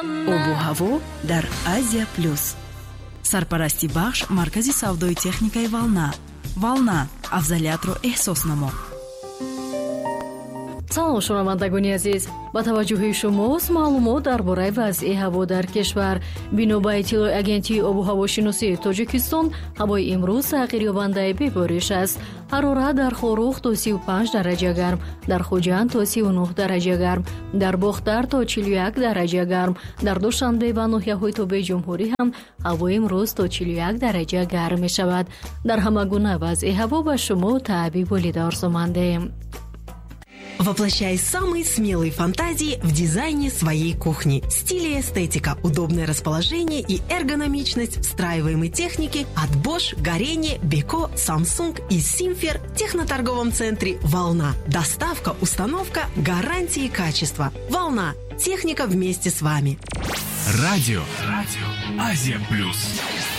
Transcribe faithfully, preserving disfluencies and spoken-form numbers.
обу ҳаво дар Азия плюс. Сарпарасти бахш маркази савдои техникаи Волна. Волна, афзалиятро эҳсос намо. салом шунавандагони азиз, ба таваҷҷӯҳи шумост маълумот дар бораи вазъи ҳаво дар кишвар. бино ба иттилои агентии обуҳавошиносии Тоҷикистон, ҳавои имрӯз тағйирёбандаи бебориш аст. ҳарорат дар Хорух то сию панҷ дараҷа гарм, дар Хуҷанд то сию нӯҳ дараҷа гарм, дар Бохтар то чилу як дараҷа гарм, дар Душанбе ва ноҳияҳои Тобеи Ҷумҳурӣ ҳам ҳавои имрӯз то чилу як дараҷа гарм мешавад. Дар ҳама гуна вазъи ҳаво ба шумо Таъби Волида орзумандем. Воплощай самые смелые фантазии в дизайне своей кухни. Стиль и эстетика, удобное расположение и эргономичность встраиваемой техники от Bosch, Горение, Beko, Samsung и Simfer в техноторговом центре «Волна». Доставка, установка, гарантии качества. «Волна». Техника вместе с вами. Радио. Радио. Азия Плюс.